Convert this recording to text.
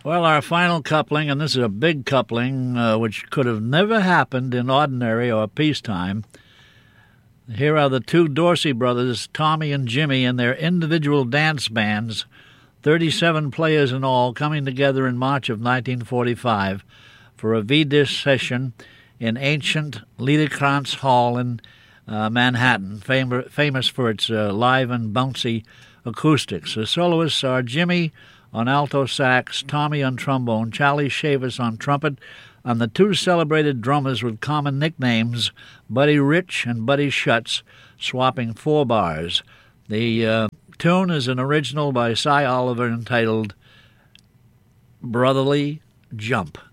Well, our final coupling, and this is a big coupling, which could have never happened in ordinary or peacetime. Here are the two Dorsey brothers, Tommy and Jimmy, and their individual dance bands, 37 players in all, coming together in March of 1945 for a V-Dish session in ancient Liederkranz Hall in Manhattan, famous for its live and bouncy acoustics. The soloists are Jimmy on alto sax, Tommy on trombone, Charlie Chavis on trumpet, and the two celebrated drummers with common nicknames, Buddy Rich and Buddy Schutz, swapping 4 bars. The tune is an original by Cy Oliver entitled Brotherly Jump.